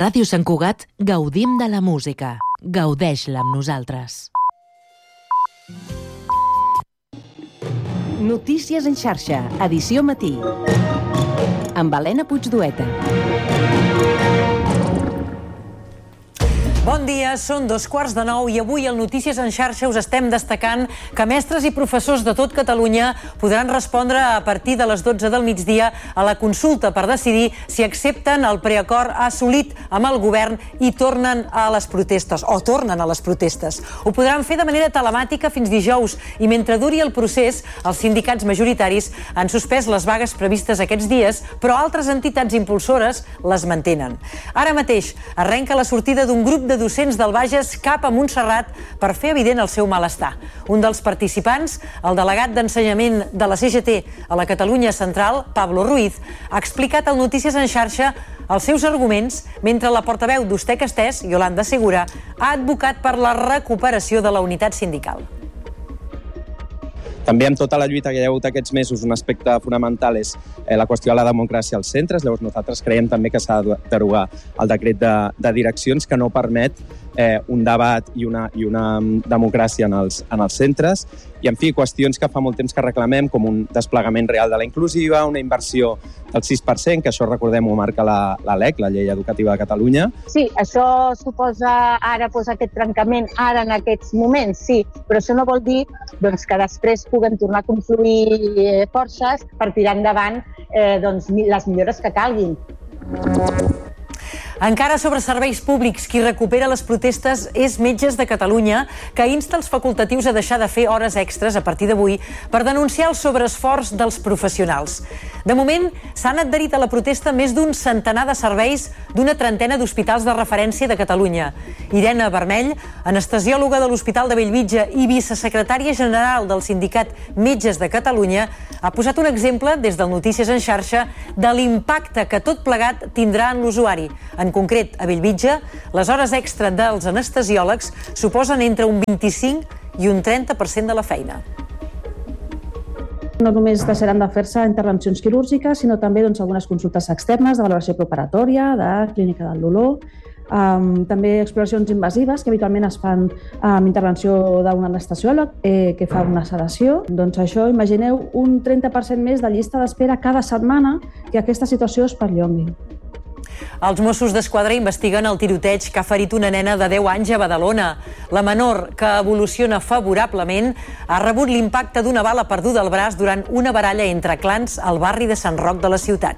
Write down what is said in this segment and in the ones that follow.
Ràdio Sant Cugat gaudim de la música. Gaudeix-la amb nosaltres. Notícies en xarxa, edició matí. Amb Helena Puigdueta. Bon dia, són 8:45 i avui al Notícies en xarxa us estem destacant que mestres i professors de tot Catalunya podran respondre a partir de les 12 del migdia a la consulta per decidir si accepten el preacord assolit amb el govern i tornen a les protestes. Ho podran fer de manera telemàtica fins dijous i mentre duri el procés, els sindicats majoritaris han suspès les vagues previstes aquests dies, però altres entitats impulsores les mantenen. Ara mateix arrenca la sortida d'un grup de docents del Bages cap a Montserrat per fer evident el seu malestar. Un dels participants, el delegat d'ensenyament de la CGT a la Catalunya Central, Pablo Ruiz, ha explicat al Notícies en xarxa els seus arguments, mentre la portaveu d'Ustec Estès, Yolanda Segura, ha advocat per la recuperació de la unitat sindical. També amb tota la lluita que hi ha hagut aquests mesos, un aspecte fonamental és la qüestió de la democràcia als centres. Llavors nosaltres creiem també que s'ha de derogar el decret de direccions que no permet un debat i una democràcia en els centres. I, en fi, qüestions que fa molt temps que reclamem, com un desplegament real de la inclusiva, una inversió del 6%, que això, recordem, ho marca la LEC, la Llei Educativa de Catalunya. Sí, això suposa ara aquest trencament, ara en aquests moments, sí, però això no vol dir que després puguen tornar a confluir forces per tirar endavant les millores que calguin. Encara sobre serveis públics, qui recupera les protestes és Metges de Catalunya, que insta els facultatius a deixar de fer hores extres a partir d'avui per denunciar el sobreesforç dels professionals. De moment, s'han adherit a la protesta més d'un centenar de serveis d'una trentena d'hospitals de referència de Catalunya. Irene Vermell, anestesiòloga de l'Hospital de Bellvitge i vicesecretària general del sindicat Metges de Catalunya, ha posat un exemple des del Notícies en xarxa de l'impacte que tot plegat tindrà en l'usuari. En concret, a Bellvitge, les hores extra dels anestesiòlegs suposen entre un 25 i un 30% de la feina. No només deixaran de fer-se intervencions quirúrgiques, sinó també algunes consultes externes de valoració preparatòria, de clínica del dolor, també exploracions invasives que habitualment es fan amb intervenció d'un anestesiòleg que fa una sedació. Doncs això, imagineu un 30% més de llista d'espera cada setmana que aquesta situació es perllongui. Els Mossos d'Esquadra investiguen el tiroteig que ha ferit una nena de 10 anys a Badalona. La menor, que evoluciona favorablement, ha rebut l'impacte d'una bala perduda al braç durant una baralla entre clans al barri de Sant Roc de la ciutat.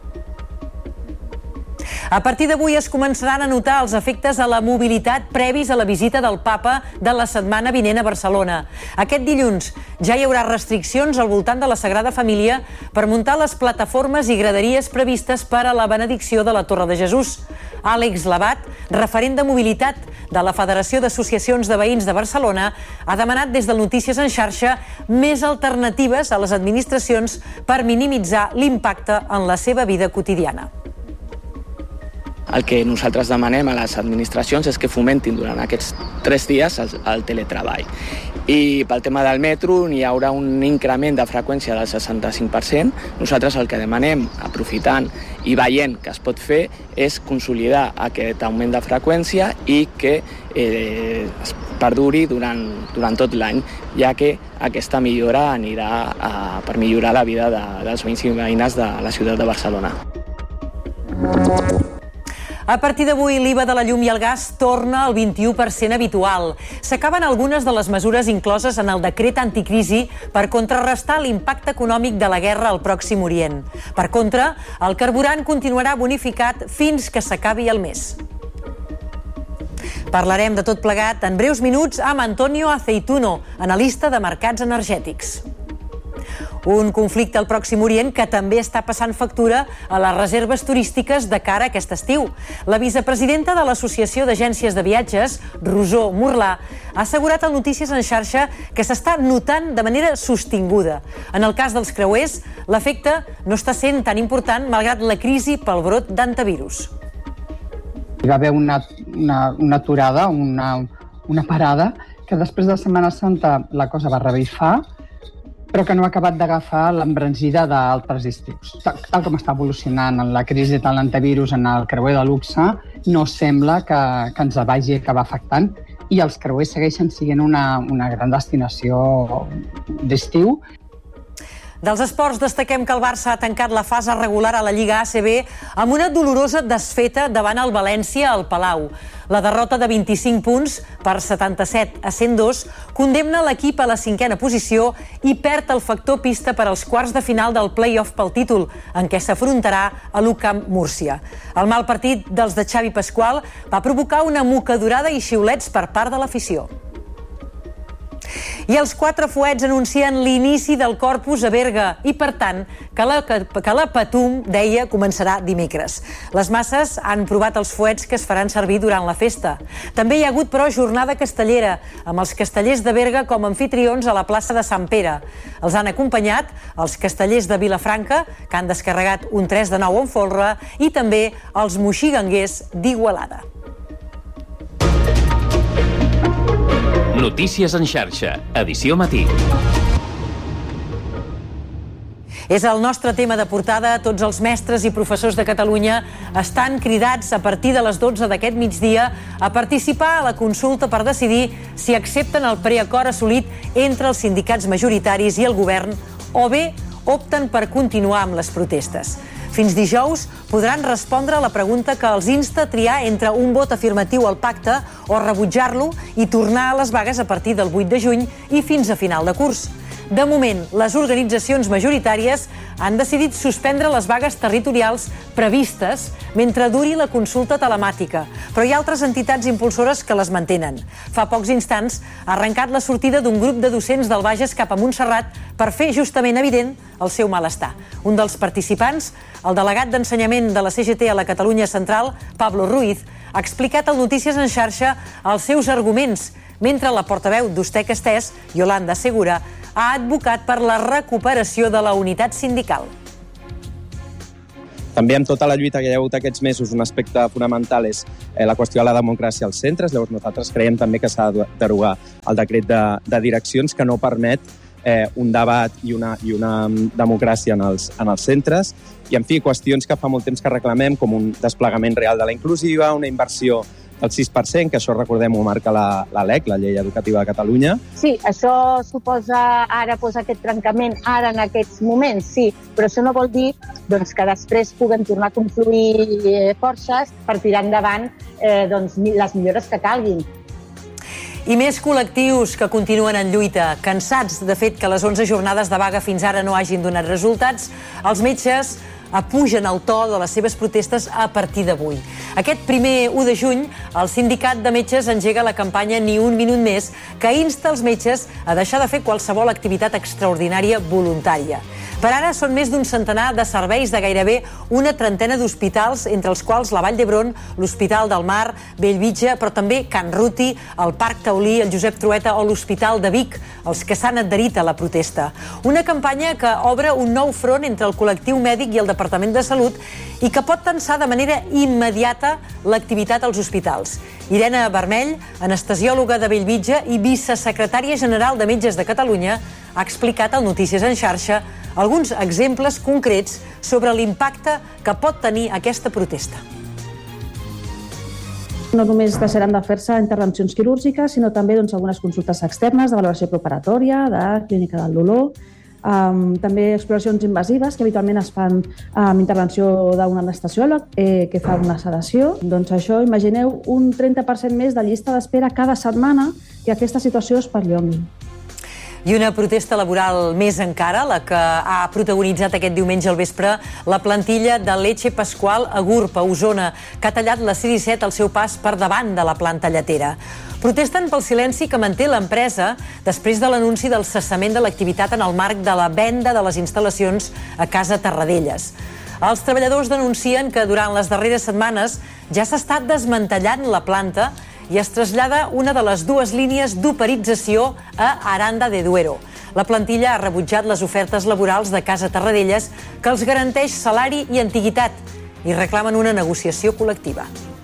A partir d'avui es començaran a notar els efectes a la mobilitat previs a la visita del papa de la setmana vinent a Barcelona. Aquest dilluns ja hi haurà restriccions al voltant de la Sagrada Família per muntar les plataformes i graderies previstes per a la benedicció de la Torre de Jesús. Àlex Labat, referent de mobilitat de la Federació d'Associacions de Veïns de Barcelona, ha demanat des del Notícies en xarxa més alternatives a les administracions per minimitzar l'impacte en la seva vida quotidiana. El que nosaltres demanem a les administracions és que fomentin durant aquests 3 dies el teletreball. I pel tema del metro hi haurà un increment de freqüència del 65%. Nosaltres el que demanem, aprofitant i veient que es pot fer, és consolidar aquest augment de freqüència i que es perduri durant tot l'any, ja que aquesta millora anirà per millorar la vida dels veïns i veïnes de la ciutat de Barcelona. A partir d'avui, l'IVA de la llum i el gas torna al 21% habitual. S'acaben algunes de les mesures incloses en el decret anticrisi per contrarrestar l'impacte econòmic de la guerra al Pròxim Orient. Per contra, el carburant continuarà bonificat fins que s'acabi el mes. Parlarem de tot plegat en breus minuts amb Antonio Aceituno, analista de mercats energètics. Un conflicte al Pròxim Orient que també està passant factura a les reserves turístiques de cara a aquest estiu. La vicepresidenta de l'Associació d'Agències de Viatges, Rosó Murlà, ha assegurat al Notícies en xarxa que s'està notant de manera sostinguda. En el cas dels creuers, l'efecte no està sent tan important malgrat la crisi pel brot d'antivirus. Hi va haver una aturada, una parada, que després de Setmana Santa la cosa va revifar, però que no ha acabat d'agafar l'embranzida d'altres estius. Tal com està evolucionant la crisi de l'antivirus en el creuer de luxe, no sembla que ens vagi acabar afectant i els creuers segueixen sent una gran destinació d'estiu. Dels esports destaquem que el Barça ha tancat la fase regular a la Lliga ACB amb una dolorosa desfeta davant el València al Palau. La derrota de 25 punts per 77-102 condemna l'equip a la 5a posició i perd el factor pista per als quarts de final del play-off pel títol, en què s'afrontarà a l'UCAM Múrcia. El mal partit dels de Xavi Pasqual va provocar una mocadurada i xiulets per part de l'afició. I els 4 fuets anuncien l'inici del Corpus a Berga i, per tant, que la Patum, deia, començarà dimecres. Les masses han provat els fuets que es faran servir durant la festa. També hi ha hagut, però, jornada castellera, amb els castellers de Berga com a anfitrions a la plaça de Sant Pere. Els han acompanyat els castellers de Vilafranca, que han descarregat un 3-9 en folre, i també els moxiganguers d'Igualada. Notícies en xarxa, edició matí. És el nostre tema de portada. Tots els mestres i professors de Catalunya estan cridats a partir de les 12 d'aquest migdia a participar a la consulta per decidir si accepten el preacord assolit entre els sindicats majoritaris i el govern o bé opten per continuar amb les protestes. Fins dijous podran respondre a la pregunta que els insta a triar entre un vot afirmatiu al pacte o rebutjar-lo i tornar a les vagues a partir del 8 de juny i fins a final de curs. De moment, les organitzacions majoritàries han decidit suspendre les vagues territorials previstes mentre duri la consulta telemàtica, però hi ha altres entitats impulsores que les mantenen. Fa pocs instants ha arrencat la sortida d'un grup de docents del Bages cap a Montserrat per fer justament evident el seu malestar. Un dels participants, el delegat d'ensenyament de la CGT a la Catalunya Central, Pablo Ruiz, ha explicat al Notícies en xarxa els seus arguments, mentre la portaveu d'Ustec Estès, Yolanda Segura, ha advocat per la recuperació de la unitat sindical. També amb tota la lluita que hi ha hagut aquests mesos, un aspecte fonamental és la qüestió de la democràcia als centres. Llavors nosaltres creiem també que s'ha de derogar el decret de direccions que no permet un debat i una democràcia en els centres. I, en fi, qüestions que fa molt temps que reclamem, com un desplegament real de la inclusiva, una inversió del 6%, que això, recordem, ho marca la LEC, la Llei Educativa de Catalunya. Sí, això suposa ara aquest trencament, ara en aquests moments, sí, però això no vol dir que després puguem tornar a confluir forces per tirar endavant les millores que calguin. I més col·lectius que continuen en lluita. Cansats, de fet, que les 11 jornades de vaga fins ara no hagin donat resultats, els metges apugen el to de les seves protestes a partir d'avui. Aquest primer 1 de juny, el sindicat de metges engega la campanya Ni un minut més, que insta els metges a deixar de fer qualsevol activitat extraordinària voluntària. Per ara són més d'un centenar de serveis de gairebé una trentena d'hospitals, entre els quals la Vall d'Hebron, l'Hospital del Mar, Bellvitge, però també Can Ruti, el Parc Taulí, el Josep Trueta o l'Hospital de Vic, els que s'han adherit a la protesta. Una campanya que obre un nou front entre el col·lectiu mèdic i el Departament de Salut i que pot tensar de manera immediata l'activitat als hospitals. Irene Vermell, anestesiòloga de Bellvitge i vicesecretària general de Metges de Catalunya, ha explicat al Notícies en xarxa alguns exemples concrets sobre l'impacte que pot tenir aquesta protesta. No només deixaran de fer-se intervencions quirúrgiques, sinó també algunes consultes externes de valoració preparatòria, de clínica del dolor, també exploracions invasives que habitualment es fan amb intervenció d'un anestesiòleg que fa una sedació. Doncs això, imagineu un 30% més de llista d'espera cada setmana que aquesta situació es perllongui. I una protesta laboral més encara, la que ha protagonitzat aquest diumenge al vespre la plantilla de Leche Pasqual a Gurb, a Osona, que ha tallat la C-17 al seu pas per davant de la planta lletera. Protesten pel silenci que manté l'empresa després de l'anunci del cessament de l'activitat en el marc de la venda de les instal·lacions a Casa Tarradellas. Els treballadors denuncien que durant les darreres setmanes ja s'ha estat desmantellant la planta i es trasllada una de les dues línies d'operització a Aranda de Duero. La plantilla ha rebutjat les ofertes laborals de Casa Tarradellas que els garanteix salari i antiguitat i reclamen una negociació col·lectiva.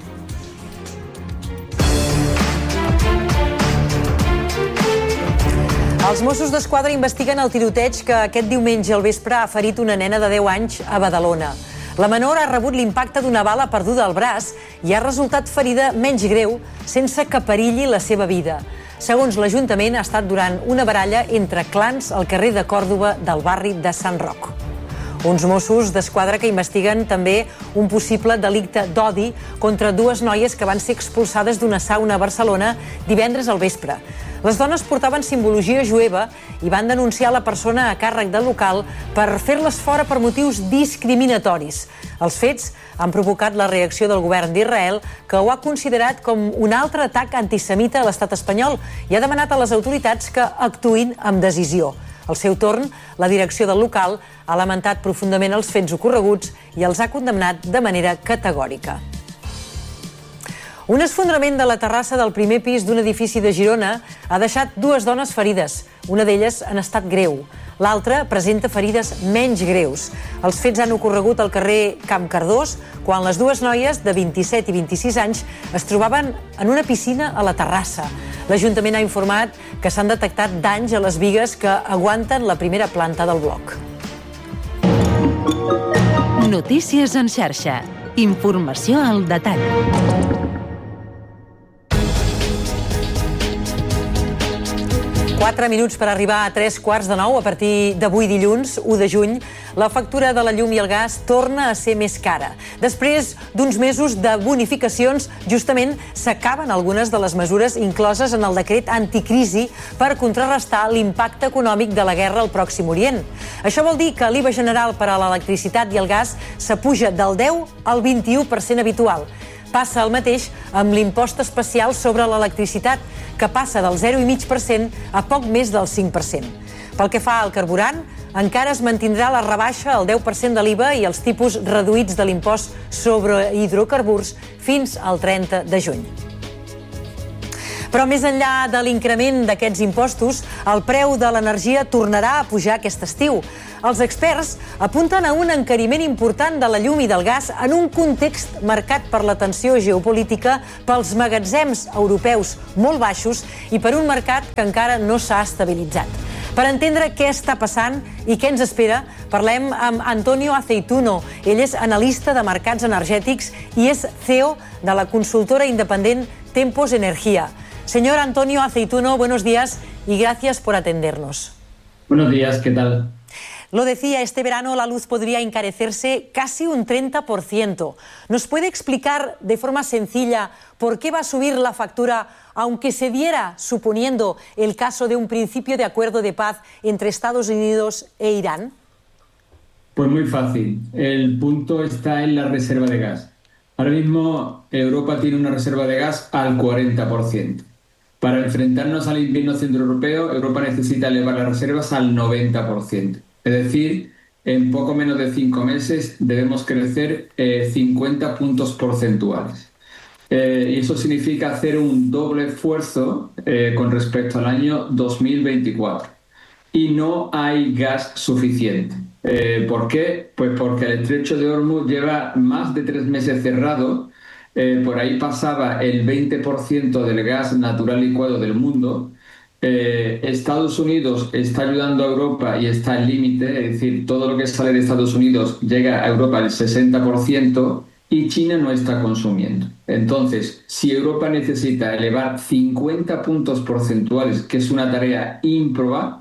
Els Mossos d'Esquadra investiguen el tiroteig que aquest diumenge al vespre ha ferit una nena de 10 anys a Badalona. La menor ha rebut l'impacte d'una bala perduda al braç i ha resultat ferida menys greu sense que perilli la seva vida. Segons l'Ajuntament, ha estat durant una baralla entre clans al carrer de Còrdova del barri de Sant Roc. Uns Mossos d'Esquadra que investiguen també un possible delicte d'odi contra dues noies que van ser expulsades d'una sauna a Barcelona divendres al vespre. Les dones portaven simbologia jueva i van denunciar la persona a càrrec del local per fer-les fora per motius discriminatoris. Els fets han provocat la reacció del govern d'Israel, que ho ha considerat com un altre atac antisemita a l'estat espanyol i ha demanat a les autoritats que actuïn amb decisió. Al seu torn, la direcció del local ha lamentat profundament els fets ocorreguts i els ha condemnat de manera categòrica. Un esfondrament de la terrassa del primer pis d'un edifici de Girona ha deixat dues dones ferides, una d'elles en estat greu. L'altra presenta ferides menys greus. Els fets han ocorregut al carrer Camp Cardós, quan les dues noies de 27 i 26 anys es trobaven en una piscina a la terrassa. L'Ajuntament ha informat que s'han detectat danys a les bigues que aguanten la primera planta del bloc. Notícies en xarxa. Informació al detall. Quatre minuts per arribar a 8:45 a partir d'avui dilluns, 1 de juny, la factura de la llum i el gas torna a ser més cara. Després d'uns mesos de bonificacions, justament s'acaben algunes de les mesures incloses en el decret anticrisi per contrarrestar l'impacte econòmic de la guerra al Pròxim Orient. Això vol dir que l'IVA general per a l'electricitat i el gas s'apuja del 10 al 21% habitual. Passa el mateix amb l'impost especial sobre l'electricitat, que passa del 0,5% a poc més del 5%. Pel que fa al carburant, encara es mantindrà la rebaixa al 10% de l'IVA i els tipus reduïts de l'impost sobre hidrocarburs fins al 30 de juny. Però més enllà de l'increment d'aquests impostos, el preu de l'energia tornarà a pujar aquest estiu. Els experts apunten a un encariment important de la llum i del gas en un context marcat per la tensió geopolítica, pels magatzems europeus molt baixos i per un mercat que encara no s'ha estabilitzat. Per entendre què està passant i què ens espera, parlem amb Antonio Aceituno. Ell és analista de mercats energètics i és CEO de la consultora independent Tempos Energía. Señor Antonio Aceituno, buenos días y gracias por atendernos. Buenos días, ¿qué tal? Lo decía, este verano la luz podría encarecerse casi un 30%. ¿Nos puede explicar de forma sencilla por qué va a subir la factura, aunque se diera, suponiendo el caso de un principio de acuerdo de paz entre Estados Unidos e Irán? Pues muy fácil. El punto está en la reserva de gas. Ahora mismo Europa tiene una reserva de gas al 40%. Para enfrentarnos al invierno centroeuropeo, Europa necesita elevar las reservas al 90%. Es decir, en poco menos de 5 meses debemos crecer 50 puntos porcentuales. Y eso significa hacer un doble esfuerzo con respecto al año 2024. Y no hay gas suficiente. ¿Por qué? Pues porque el estrecho de Hormuz lleva más de 3 meses cerrado. Por ahí pasaba el 20% del gas natural licuado del mundo. Estados Unidos está ayudando a Europa y está al límite, es decir, todo lo que sale de Estados Unidos llega a Europa al 60% y China no está consumiendo. Entonces, si Europa necesita elevar 50 puntos porcentuales, que es una tarea ímproba,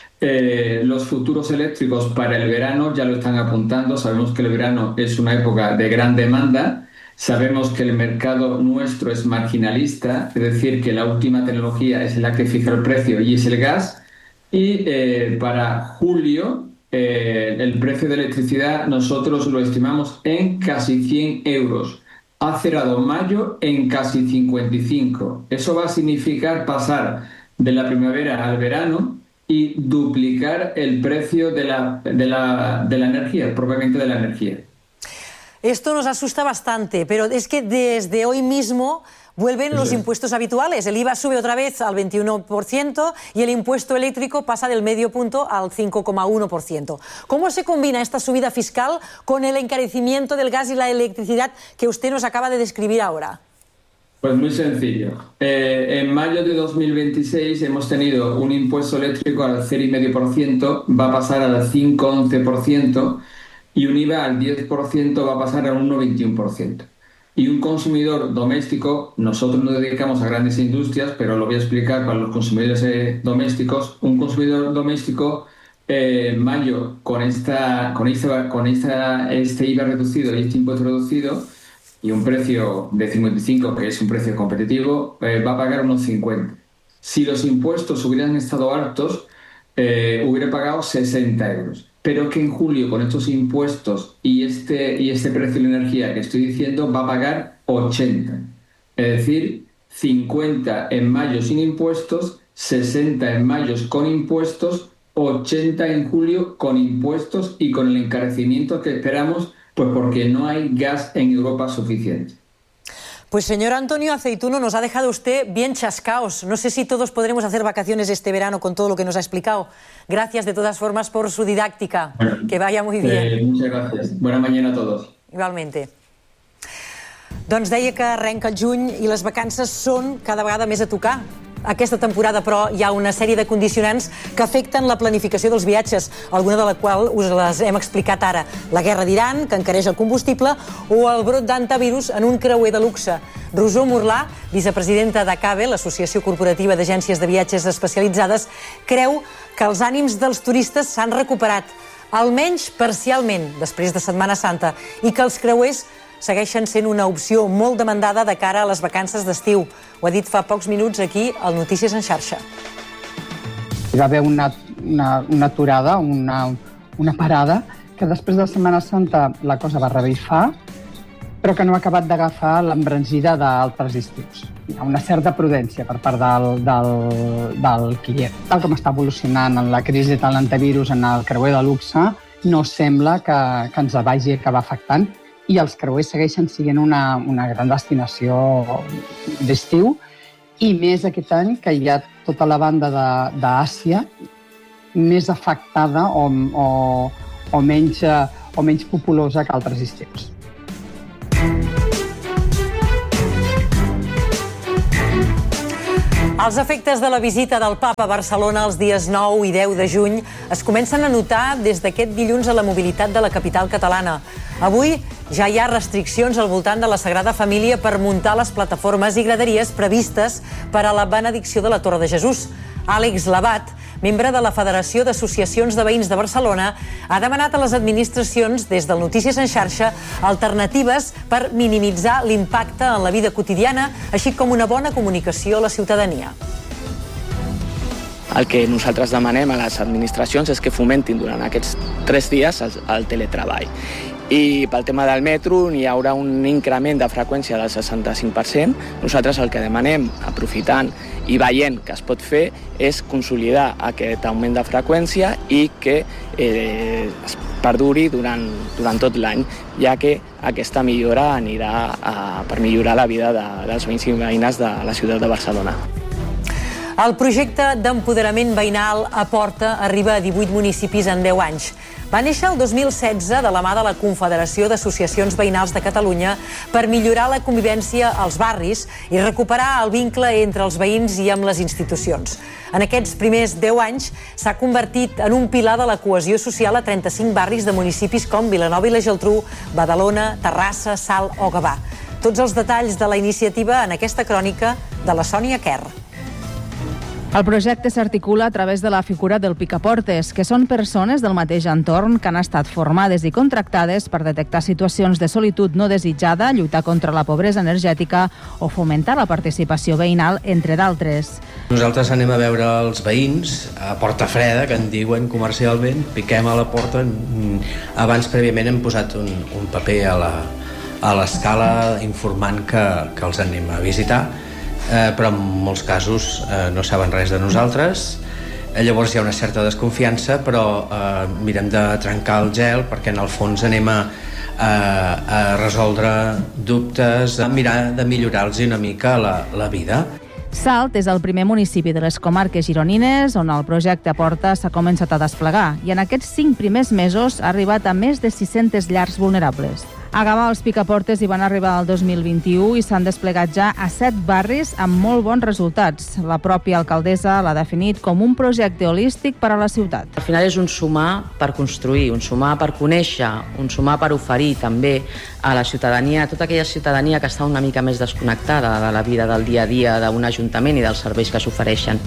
los futuros eléctricos para el verano ya lo están apuntando. Sabemos que el verano es una época de gran demanda. Sabemos que el mercado nuestro es marginalista, es decir, que la última tecnología es la que fija el precio y es el gas. Y para julio el precio de electricidad nosotros lo estimamos en casi 100 euros. Ha cerrado mayo en casi 55. Eso va a significar pasar de la primavera al verano y duplicar el precio de la energía, propiamente de la energía. Esto nos asusta bastante, pero es que desde hoy mismo vuelven los impuestos habituales. El IVA sube otra vez al 21% y el impuesto eléctrico pasa del medio punto al 5,1%. ¿Cómo se combina esta subida fiscal con el encarecimiento del gas y la electricidad que usted nos acaba de describir ahora? Pues muy sencillo. En mayo de 2026 hemos tenido un impuesto eléctrico al 0,5%, va a pasar al 5,11%. y un IVA al 10% va a pasar a un 1,21%. Y un consumidor doméstico, nosotros nos dedicamos a grandes industrias, pero lo voy a explicar para los consumidores domésticos. Un consumidor doméstico, en mayo, con este IVA reducido y este impuesto reducido, y un precio de 55, que es un precio competitivo, va a pagar unos 50. Si los impuestos hubieran estado altos, hubiera pagado 60 euros. Pero que en julio, con estos impuestos y este precio de la energía que estoy diciendo, va a pagar 80. Es decir, 50 en mayo sin impuestos, 60 en mayo con impuestos, 80 en julio con impuestos y con el encarecimiento que esperamos, pues porque no hay gas en Europa suficiente. Pues señor Antonio Aceituno, nos ha dejado usted bien chascaos. No sé si todos podremos hacer vacaciones este verano con todo lo que nos ha explicado. Gracias de todas formas por su didáctica. Bueno, que vaya muy bien. Muchas gracias. Buena mañana a todos. Igualmente. Doncs deia que arrenca el juny i les vacances són cada vegada més a tocar. Aquesta temporada, però, hi ha una sèrie de condicionants que afecten la planificació dels viatges, alguna de la qual us les hem explicat ara. La guerra d'Iran, que encareix el combustible, o el brot d'antivirus en un creuer de luxe. Rosó Morlà, vicepresidenta d'ACABE, l'Associació Corporativa d'Agències de Viatges Especialitzades, creu que els ànims dels turistes s'han recuperat, almenys parcialment, després de Setmana Santa, i que els creuers segueixen sent una opció molt demandada de cara a les vacances d'estiu. Ho ha dit fa pocs minuts aquí al Notícies en xarxa. Hi va haver una aturada, una parada, que després de Setmana Santa la cosa va revifar, però que no ha acabat d'agafar l'embranzida d'altres estius. Hi ha una certa prudència per part del client. Tal com està evolucionant en la crisi de l'antivirus en el creuer de luxe, no sembla que ens vagi acabar afectant, i els creuers segueixen sent una gran destinació d'estiu, i més aquest any que hi ha tota la banda d'Àsia més afectada o menys populosa que altres estius. Els efectes de la visita del Papa a Barcelona els dies 9 i 10 de juny es comencen a notar des d'aquest dilluns a la mobilitat de la capital catalana. Avui ja hi ha restriccions al voltant de la Sagrada Família per muntar les plataformes i graderies previstes per a la benedicció de la Torre de Jesús. Àlex Labat, membre de la Federació d'Associacions de Veïns de Barcelona, ha demanat a les administracions, des del Notícies en xarxa, alternatives per minimitzar l'impacte en la vida quotidiana, així com una bona comunicació a la ciutadania. El que nosaltres demanem a les administracions és que fomentin durant aquests 3 dies el teletreball. I pel tema del metro hi haurà un increment de freqüència del 65%. Nosaltres el que demanem, aprofitant i veient que es pot fer, és consolidar aquest augment de freqüència i que es perduri durant tot l'any, ja que aquesta millora anirà per millorar la vida dels veïns i veïnes de la ciutat de Barcelona. El projecte d'empoderament veïnal Aporta arriba a 18 municipis en 10 anys. Va néixer el 2016 de la mà de la Confederació d'Associacions Veïnals de Catalunya per millorar la convivència als barris i recuperar el vincle entre els veïns i amb les institucions. En aquests primers 10 anys s'ha convertit en un pilar de la cohesió social a 35 barris de municipis com Vilanova i la Geltrú, Badalona, Terrassa, Salt o Gavà. Tots els detalls de la iniciativa en aquesta crònica de la Sònia Kerr. El projecte s'articula a través de la figura del picaportes, que són persones del mateix entorn que han estat formades i contractades per detectar situacions de solitud no desitjada, lluitar contra la pobresa energètica o fomentar la participació veïnal, entre d'altres. Nosaltres anem a veure els veïns a porta freda, que en diuen comercialment, piquem a la porta. Abans, prèviament, hem posat un paper a l'escala informant que els anem a visitar, però en molts casos no saben res de nosaltres. Llavors hi ha una certa desconfiança, però mirem de trencar el gel perquè en el fons anem a resoldre dubtes, a mirar de millorar-los una mica la vida. Salt és el primer municipi de les comarques gironines on el projecte Aporta s'ha començat a desplegar i en aquests 5 primers mesos ha arribat a més de 600 llars vulnerables. A Gavà, els picaportes hi van arribar el 2021 i s'han desplegat ja a 7 barris amb molt bons resultats. La pròpia alcaldessa l'ha definit com un projecte holístic per a la ciutat. Al final és un sumar per construir, un sumar per conèixer, un sumar per oferir també a la ciutadania, a tota aquella ciutadania que està una mica més desconnectada de la vida del dia a dia d'un ajuntament i dels serveis que s'ofereixen.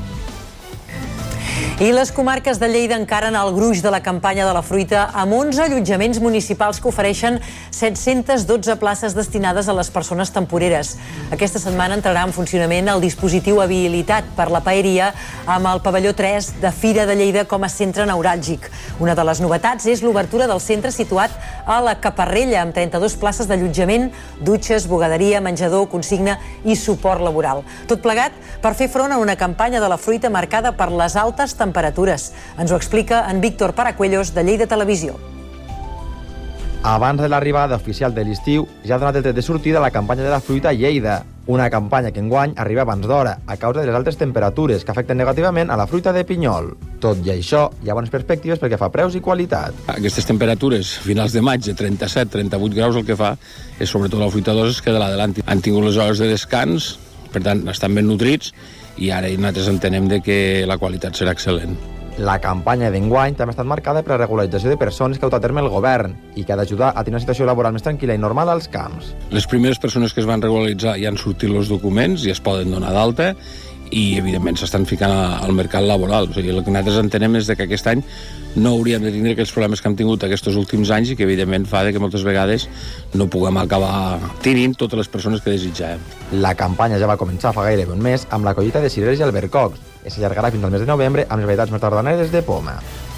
I les comarques de Lleida encaren el gruix de la campanya de la fruita amb 11 allotjaments municipals que ofereixen 712 places destinades a les persones temporeres. Aquesta setmana entrarà en funcionament el dispositiu habilitat per la paeria amb el pavelló 3 de Fira de Lleida com a centre neuràlgic. Una de les novetats és l'obertura del centre situat a la Caparrella amb 32 places d'allotjament, dutxes, bugaderia, menjador, consigna i suport laboral. Tot plegat per fer front a una campanya de la fruita marcada per les altes temperatures. Ens ho explica en Víctor Paracuellos, de Lleida Televisió. Abans de l'arribada oficial de l'estiu, ja ha donat el tret de sortida la campanya de la fruita a Lleida. Una campanya que enguany arriba abans d'hora, a causa de les altes temperatures que afecten negativament a la fruita de pinyol. Tot i això, hi ha bones perspectives perquè fa preus i qualitat. Aquestes temperatures, finals de maig, de 37-38 graus, el que fa és sobretot la fruita dolça que de l'adelanti. Han tingut les hores de descans, per tant, estan ben nutrits, i ara nosaltres entenem que la qualitat serà excel·lent. La campanya d'enguany també ha estat marcada per la regularització de persones que ha dut a terme el govern i que ha d'ajudar a tenir una situació laboral més tranquil·la i normal als camps. Les primeres persones que es van regularitzar ja han sortit els documents i es poden donar d'alta i, evidentment, s'estan ficant al mercat laboral. O sigui, el que nosaltres entenem és que aquest any no hauríem de tindre aquells problemes que hem tingut aquests últims anys i que, evidentment, fa que moltes vegades no puguem acabar tenint totes les persones que desitjàvem. La campanya ja va començar fa gairebé un mes amb la collita de cireres i albercocs i s'allargarà fins al mes de novembre amb les varietats més tardaneres de poma.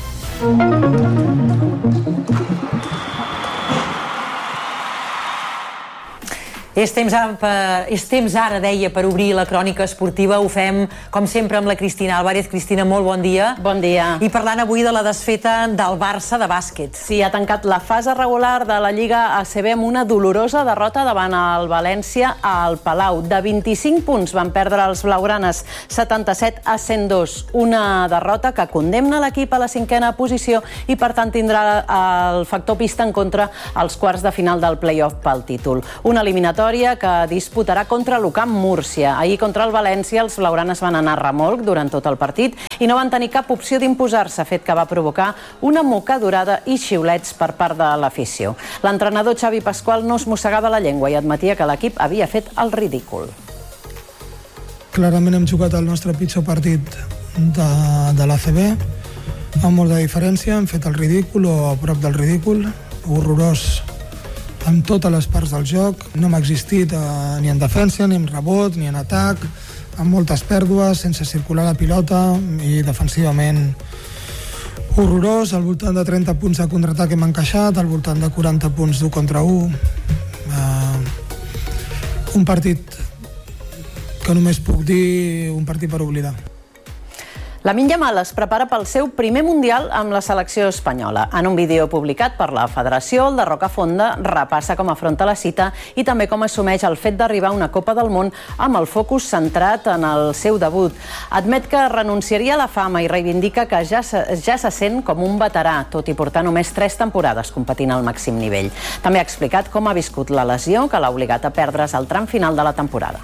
És temps ara, deia, per obrir la crònica esportiva. Ho fem, com sempre, amb la Cristina Álvarez. Cristina, molt bon dia. Bon dia. I parlant avui de la desfeta del Barça de bàsquet. Sí, ha tancat la fase regular de la Lliga ACB amb una dolorosa derrota davant el València al Palau. De 25 punts van perdre els blaugranes, 77-102. Una derrota que condemna l'equip a la 5a posició i, per tant, tindrà el factor pista en contra als quarts de final del play-off pel títol. Una eliminatòria que disputarà contra l'UCAM Múrcia. Ahir contra el València els blaugranes van anar a remolc durant tot el partit i no van tenir cap opció d'imposar-se, fet que va provocar una mocadurada i xiulets per part de l'afició. L'entrenador Xavi Pasqual no es mossegava la llengua i admetia que l'equip havia fet el ridícul. Clarament hem jugat el nostre pitjor partit de l'ACB, amb molta diferència, hem fet el ridícul o a prop del ridícul, horrorós en totes les parts del joc. No hem existit ni en defensa, ni en rebot, ni en atac, amb moltes pèrdues, sense circular la pilota i defensivament horrorós. Al voltant de 30 punts de contraatac hem encaixat, al voltant de 40 punts d'1 contra 1. Un partit que només puc dir un partit per oblidar. Lamine Yamal es prepara pel seu primer Mundial amb la selecció espanyola. En un vídeo publicat per la Federació, el de Rocafonda repassa com afronta la cita i també com assumeix el fet d'arribar a una Copa del Món amb el focus centrat en el seu debut. Admet que renunciaria a la fama i reivindica que ja se sent com un veterà, tot i portar només 3 temporades competint al màxim nivell. També ha explicat com ha viscut la lesió que l'ha obligat a perdre's al tram final de la temporada.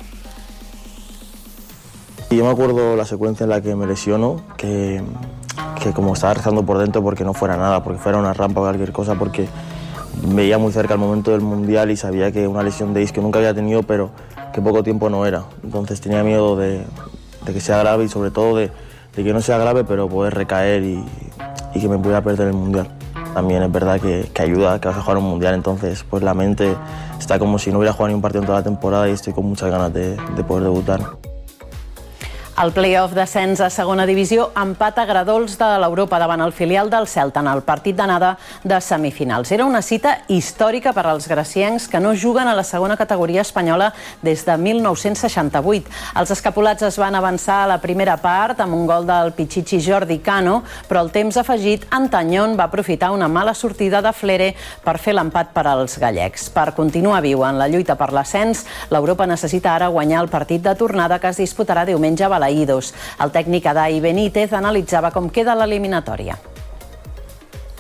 Yo me acuerdo la secuencia en la que me lesiono, que como estaba rezando por dentro porque no fuera nada, porque fuera una rampa o cualquier cosa, porque veía muy cerca el momento del Mundial y sabía que una lesión de isquio nunca había tenido, pero que poco tiempo no era. Entonces tenía miedo de que sea grave y sobre todo de que no sea grave, pero poder recaer y que me pudiera perder el Mundial. También es verdad que ayuda, que vas a jugar un Mundial, entonces pues la mente está como si no hubiera jugado ni un partido en toda la temporada y estoy con muchas ganas de poder debutar. El play-off d'ascens a segona divisió empata Gradols de l'Europa davant el filial del Celta en el partit d'anada de semifinals. Era una cita històrica per als graciencs que no juguen a la segona categoria espanyola des de 1968. Els escapulats es van avançar a la primera part amb un gol del Pichichi Jordi Cano, però el temps afegit, Antañón va aprofitar una mala sortida de Flere per fer l'empat per als gallecs. Per continuar viu en la lluita per l'ascens, l'Europa necessita ara guanyar el partit de tornada que es disputarà diumenge a Balaïdos. El tècnic Adai Benítez analitzava com queda l'eliminatòria.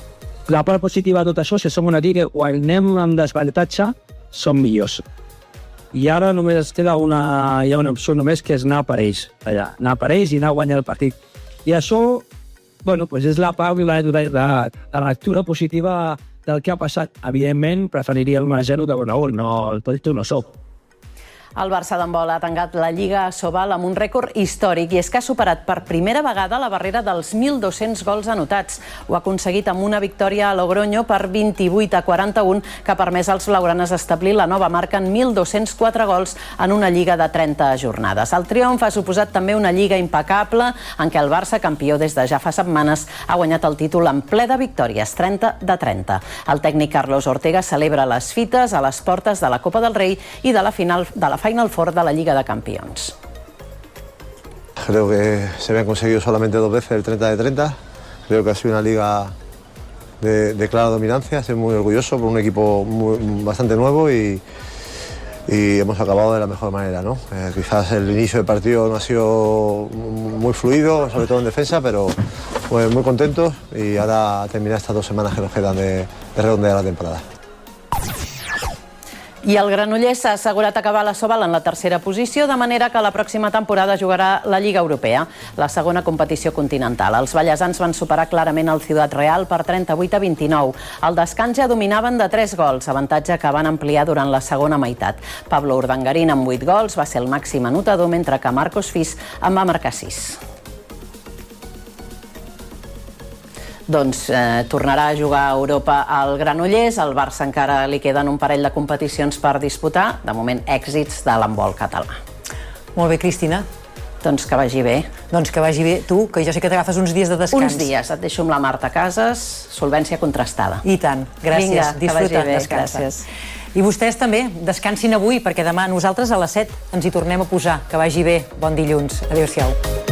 La part positiva de tot això, si som una lliga, quan anem amb desavantatge, som millors. I ara només es queda hi ha una opció només, que és anar per ells, anar per ells i anar a guanyar el partit. I això, és la part de la lectura positiva del que ha passat. Evidentment, preferiria el 1-0 de 1-1, no, el tot no soc. El Barça d'handbol ha tancat la Lliga Sobal amb un rècord històric i és que ha superat per primera vegada la barrera dels 1.200 gols anotats. Ho ha aconseguit amb una victòria a Logroño per 28-41 que ha permès als blaugranes establir la nova marca en 1.204 gols en una lliga de 30 jornades. El triomf ha suposat també una lliga impecable en què el Barça, campió des de ja fa setmanes, ha guanyat el títol en ple de victòries, 30-30. El tècnic Carlos Ortega celebra les fites a les portes de la Copa del Rei i de la Final Four de la Liga de Campeones. Creo que se habían conseguido solamente 2 veces el 30-30. Creo que ha sido una liga de clara dominancia. Estoy muy orgulloso por un equipo bastante nuevo y hemos acabado de la mejor manera, ¿no? Quizás el inicio del partido no ha sido muy fluido, sobre todo en defensa, pero muy contentos y ahora terminar estas 2 semanas que nos quedan de redondear la temporada. I el Granollers s'ha assegurat acabar la Sobal en la tercera posició, de manera que la pròxima temporada jugarà la Lliga Europea, la segona competició continental. Els ballesans van superar clarament el Ciudad Real per 38-29. Al descans ja dominaven de 3 gols, avantatge que van ampliar durant la segona meitat. Pablo Urdangarín amb 8 gols va ser el màxim anotador, mentre que Marcos Fis en va marcar 6. Doncs tornarà a jugar a Europa al Granollers. Al Barça encara li queden un parell de competicions per disputar. De moment, èxits de l'handbol català. Molt bé, Cristina. Doncs que vagi bé. Doncs que vagi bé. Tu, que jo sé que t'agafes uns dies de descans. Uns dies. Et deixo amb la Marta Casas, solvència contrastada. I tant. Gràcies. Vinga, disfruta, bé. descansa. Gràcies. I vostès també, descansin avui, perquè demà nosaltres a les 7 ens hi tornem a posar. Que vagi bé. Bon dilluns. Adéu-siau.